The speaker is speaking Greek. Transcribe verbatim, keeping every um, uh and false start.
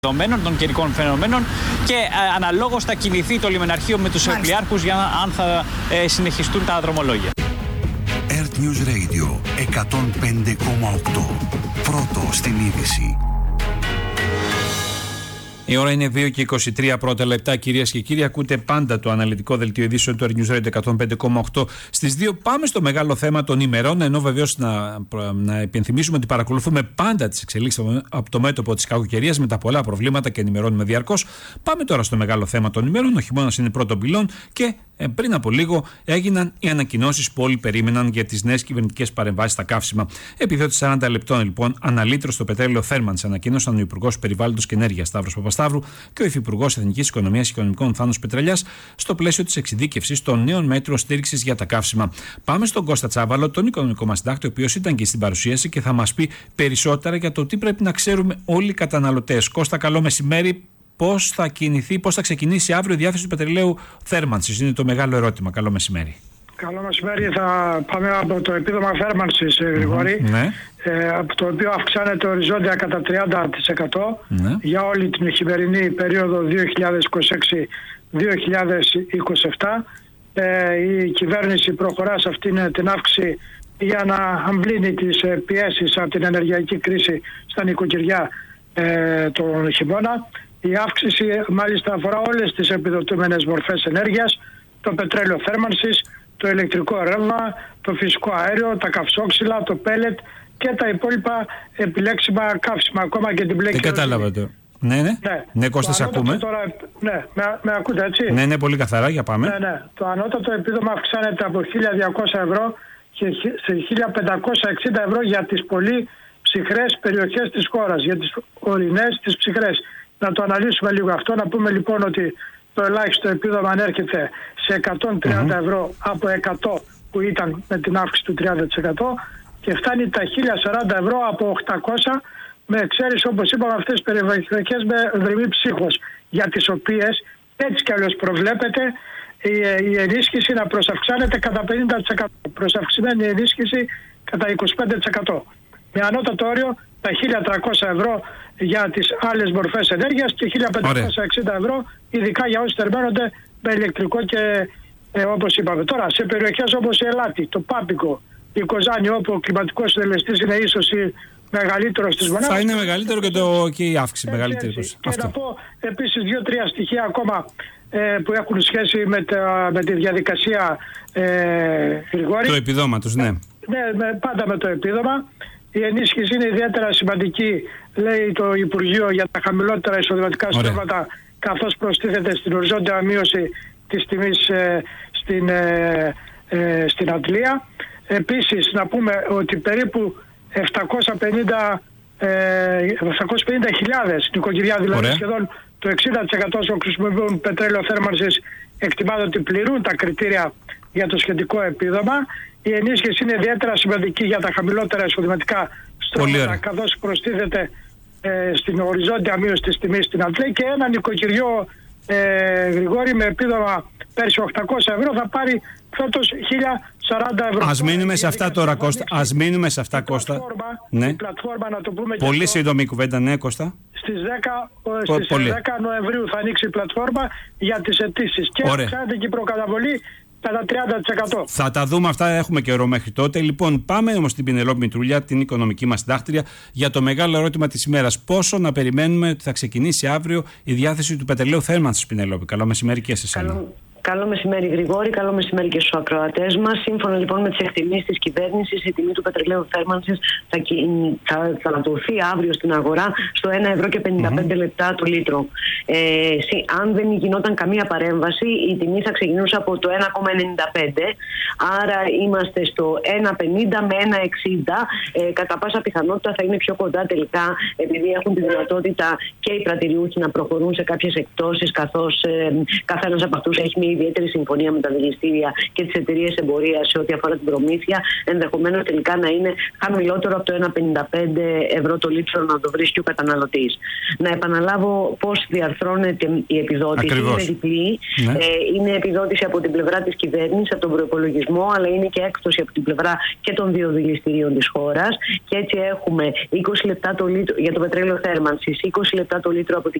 των καιρικών φαινομένων και ε, αναλόγως θα κινηθεί το λιμεναρχείο με τους πλοιάρχους για να, αν θα ε, συνεχιστούν τα δρομολόγια. Earth News Radio εκατόν πέντε κόμμα οκτώ. Πρώτο στην είδηση. Η ώρα είναι δύο και είκοσι τρία πρώτα λεπτά, κυρίες και κύριοι. Ακούτε πάντα το αναλυτικό δελτίο ειδήσεων του Earth News Radio εκατόν πέντε κόμμα οκτώ. Στις δύο πάμε στο μεγάλο θέμα των ημερών, ενώ βεβαίως να, να υπενθυμίσουμε ότι παρακολουθούμε πάντα τις εξελίξεις από το μέτωπο της κακοκαιρίας με τα πολλά προβλήματα και ενημερώνουμε διαρκώς. Πάμε τώρα στο μεγάλο θέμα των ημερών. Ο χειμώνας είναι πρώτον πυλών και ε, πριν από λίγο έγιναν οι ανακοινώσεις που όλοι περίμεναν για τις νέες κυβερνητικές παρεμβάσεις στα καύσιμα. Επιδότη σαράντα λεπτών, λοιπόν, αναλύτρος στο πετρέλαιο θέρμανσης, ανακοίνωσαν ο Υπουργός Περιβάλλοντος και Ενέργειας Σταύρος Παπασταύρου και ο Υφυπουργός Εθνικής Οικονομίας και Οικονομικών Θάνος Πετρελιάς στο πλαίσιο της εξειδίκευσης των νέων μέτρων στήριξης για τα καύσιμα. Πάμε στον Κώστα Τσάβαλο, τον οικονομικό μας συντάκτη, ο οποίος ήταν και στην παρουσίαση και θα μας πει περισσότερα για το τι πρέπει να ξέρουμε όλοι οι καταναλωτές. Κώστα, καλό μεσημέρι. Πώς θα κινηθεί, πώς θα ξεκινήσει αύριο η διάθεση του πετρελαίου θέρμανσης? Είναι το μεγάλο ερώτημα. Καλό μεσημέρι. Καλό μεσημέρι. Θα πάμε από το επίδομα θέρμανσης, Γρηγόρη, mm-hmm. ε, από το οποίο αυξάνεται οριζόντια κατά τριάντα τοις εκατό mm-hmm. για όλη την χειμερινή περίοδο δύο χιλιάδες είκοσι έξι δύο χιλιάδες είκοσι επτά. Ε, η κυβέρνηση προχωρά σε αυτήν την αύξηση για να αμπλύνει τις πιέσεις από την ενεργειακή κρίση στα νοικοκυριά ε, τον χειμώνα. Η αύξηση μάλιστα αφορά όλες τις επιδοτούμενες μορφές ενέργειας, το πετρέλαιο θέρμανσης, το ηλεκτρικό ρεύμα, το φυσικό αέριο, τα καυσόξυλα, το πέλετ και τα υπόλοιπα επιλέξιμα καύσιμα, ακόμα και την μπλε. Δεν κατάλαβα το. Ναι, ναι. Ναι, ναι, Κώστα, σε ακούμε. Τώρα, ναι, με, με ακούτε, έτσι. Ναι, ναι, πολύ καθαρά, για πάμε. Ναι, ναι. Το ανώτατο επίδομα αυξάνεται από χίλια διακόσια ευρώ και σε χίλια πεντακόσια εξήντα ευρώ για τις πολύ ψυχρές περιοχές της χώρας, για τις ορεινές, τις ψυχρές. Να το αναλύσουμε λίγο αυτό, να πούμε λοιπόν ότι το ελάχιστο επίδομα ανέρχεται σε εκατόν τριάντα mm-hmm. ευρώ από εκατό που ήταν με την αύξηση του τριάντα τοις εκατό και φτάνει τα χίλια σαράντα ευρώ από οκτακόσια, με εξαίρεση, όπως είπαμε, αυτές τις περιοχές με δρυμή ψύχος, για τις οποίες έτσι κι αλλιώς προβλέπεται η, η ενίσχυση να προσαυξάνεται κατά πενήντα τοις εκατό, προσαυξημένη ενίσχυση κατά είκοσι πέντε τοις εκατό. Με ανώτατο όριο τα χίλια τριακόσια ευρώ για τις άλλες μορφές ενέργειας και χίλια πεντακόσια εξήντα ευρώ ειδικά για όσοι θερμαίνονται με ηλεκτρικό και ε, όπως είπαμε. Τώρα σε περιοχές όπως η Ελάτη, το Πάπικο, η Κοζάνη, όπου ο κλιματικός συντελεστής είναι ίσως ή μεγαλύτερος της μονάδας. Θα είναι μεγαλύτερο και, το, και η αύξηση έτσι, μεγαλύτερη. Έτσι. Και αυτό. Να πω επίσης δύο-τρία στοιχεία ακόμα ε, που έχουν σχέση με, τα, με τη διαδικασία ε, Γρηγόρη. Το επιδόματος, ναι. Ναι, με, πάντα με το επίδομα. Η ενίσχυση είναι ιδιαίτερα σημαντική, λέει το Υπουργείο, για τα χαμηλότερα εισοδηματικά στρώματα, καθώς προστίθεται στην οριζόντια μείωση της τιμής ε, στην, ε, ε, στην Αντλία. Επίσης, να πούμε ότι περίπου επτακόσιες πενήντα χιλιάδες νοικοκυριά, δηλαδή Ωραία. σχεδόν το εξήντα τοις εκατό όσων χρησιμοποιούν πετρέλαιο θέρμανσης, εκτιμάται ότι πληρούν τα κριτήρια για το σχετικό επίδομα. Η ενίσχυση είναι ιδιαίτερα σημαντική για τα χαμηλότερα εισοδηματικά στρώματα, καθώς προστίθεται ε, στην οριζόντια μείωση της τιμής στην Αντλία, και ένα νοικοκυριό ε, Γρηγόρη με επίδομα πέρσι οκτακόσια ευρώ θα πάρει φέτος χίλια σαράντα ευρώ. Ας μείνουμε σε αυτά τώρα, Κώστα. Ας μείνουμε σε αυτά, Κώστα. Πλατφόρμα, ναι. Η πλατφόρμα, να το πούμε. Πολύ σύντομη κουβέντα, ναι, Κώστα. Στις δέκα, στις δέκα Νοεμβρίου θα ανοίξει η πλατφόρμα για τις αιτήσεις. Και αυξάνεται και η προκαταβολή κατά τριάντα τοις εκατό. Θα τα δούμε αυτά, έχουμε καιρό μέχρι τότε. Λοιπόν, πάμε όμως στην Πινελόπη Μητρούλια, την οικονομική μας συντάκτρια, για το μεγάλο ερώτημα της ημέρας. Πόσο να περιμένουμε ότι θα ξεκινήσει αύριο η διάθεση του πετρελαίου θέρμανσης, Πινελόπη? Καλό μεσημέρι και σε εσένα. Καλό μεσημέρι, Γρηγόρη. Καλό μεσημέρι και στους ακροατές μας. Σύμφωνα λοιπόν με τις εκτιμήσεις της κυβέρνησης, η τιμή του πετρελαίου θέρμανσης θα, θα, θα ανατολθεί αύριο στην αγορά στο ένα ευρώ και πενήντα πέντε mm-hmm. λεπτά το λίτρο. Ε, αν δεν γινόταν καμία παρέμβαση, η τιμή θα ξεκινούσε από το ένα κόμμα ενενήντα πέντε. Άρα είμαστε στο ένα πενήντα με ένα εξήντα. Ε, κατά πάσα πιθανότητα θα είναι πιο κοντά τελικά, επειδή έχουν τη δυνατότητα και οι πρατηριούχοι να προχωρούν σε κάποιες εκτόσεις, καθώς ε, καθένας από αυτούς έχει ιδιαίτερη συμφωνία με τα δηληστήρια και τις εταιρείες εμπορίας σε ό,τι αφορά την προμήθεια, ενδεχομένως τελικά να είναι χαμηλότερο από το ένα κόμμα πενήντα πέντε ευρώ το λίτρο να το βρίσκει ο καταναλωτής. Να επαναλάβω πώς διαρθρώνεται η επιδότηση. Ακριβώς. Είναι διπλή. Ναι. Ε, είναι επιδότηση από την πλευρά της κυβέρνησης, από τον προϋπολογισμό, αλλά είναι και έκπτωση από την πλευρά και των δύο δηληστηρίων της χώρας. Και έτσι έχουμε είκοσι λεπτά το λίτρο για το πετρέλαιο θέρμανσης, είκοσι λεπτά το λίτρο από την